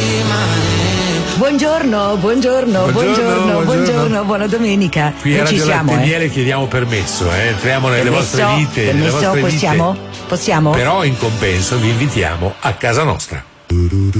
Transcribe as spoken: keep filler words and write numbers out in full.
Buongiorno, buongiorno, buongiorno, buongiorno, buongiorno, buona domenica. Qui a Noi ci Radio siamo, Latte eh. Miele chiediamo permesso, eh. entriamo nelle Permesso? vostre vite. nelle Permesso? vostre Possiamo? vite. Possiamo? Però in compenso vi invitiamo a casa nostra.